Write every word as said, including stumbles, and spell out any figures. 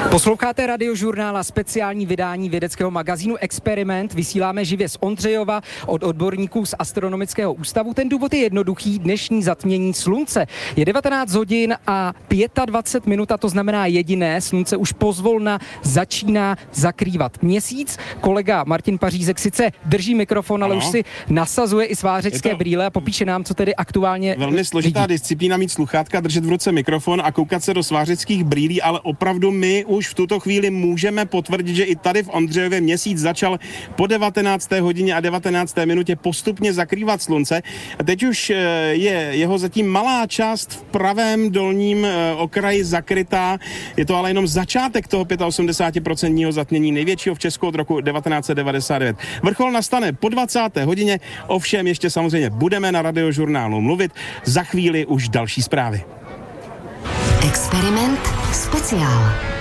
Posloucháte Radiožurnál a speciální vydání vědeckého magazínu Experiment. Vysíláme živě z Ondřejova od odborníků z Astronomického ústavu. Ten důvod je jednoduchý, dnešní zatmění slunce. Je devatenáct hodin a dvacet pět minut, a to znamená jediné, slunce už pozvolna začíná zakrývat měsíc. Kolega Martin Pařízek sice drží mikrofon, ale ano. už si nasazuje i svářecké brýle a popíše nám, co tedy aktuálně velmi složitá vidí. Disciplína mít sluchátka, držet v ruce mikrofon a koukat se do svářeckých brýlí, ale opravdu my už v tuto chvíli můžeme potvrdit, že i tady v Ondřejově měsíc začal po devatenácté hodině a devatenácté minutě postupně zakrývat slunce. A teď už je jeho zatím malá část v pravém dolním okraji zakrytá. Je to ale jenom začátek toho osmdesát pět procent zatmění, největšího v Česku od roku devatenáct set devadesát devět. Vrchol nastane po dvacáté hodině, ovšem ještě samozřejmě budeme na Radiožurnálu mluvit. Za chvíli už další zprávy. Experiment speciál.